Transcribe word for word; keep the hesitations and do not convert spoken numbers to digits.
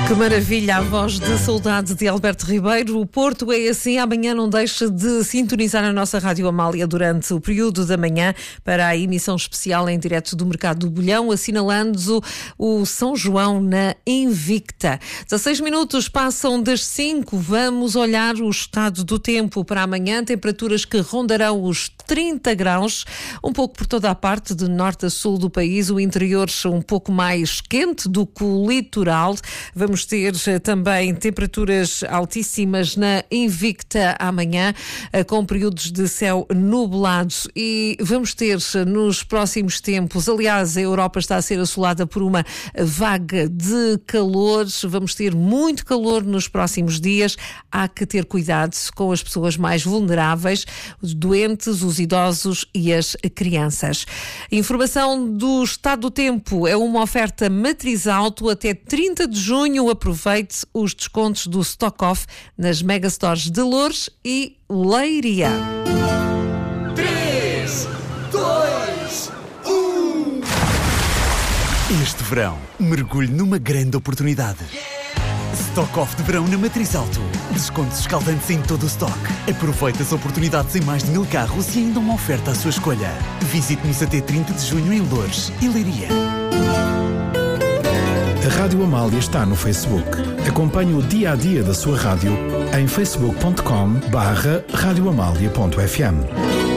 Que maravilha, a voz de saudade de Alberto Ribeiro. O Porto é assim, amanhã não deixe de sintonizar a nossa Rádio Amália durante o período da manhã para a emissão especial em direto do Mercado do Bolhão, assinalando o São João na Invicta. dezasseis minutos passam das cinco, vamos olhar o estado do tempo para amanhã, temperaturas que rondarão os trinta graus, um pouco por toda a parte de norte a sul do país, o interior um pouco mais quente do que o litoral. Vamos ter também temperaturas altíssimas na Invicta amanhã, com períodos de céu nublado, e vamos ter nos próximos tempos, aliás, a Europa está a ser assolada por uma vaga de calor, vamos ter muito calor nos próximos dias. Há que ter cuidado com as pessoas mais vulneráveis, os doentes, os idosos e as crianças. Informação do estado do tempo é uma oferta Matriz Auto até trinta de junho. Aproveite os descontos do Stock Off nas Megastores de Loures e Leiria. três, dois, um. Este verão, mergulhe numa grande oportunidade. Stock Off de verão na Matriz Auto. Descontos escaldantes em todo o stock. Aproveite as oportunidades em mais de mil carros e ainda uma oferta à sua escolha. Visite-nos até trinta de junho em Loures e Leiria. A Rádio Amália está no Facebook. Acompanhe o dia a dia da sua rádio em facebook ponto com barra radioamália ponto f m.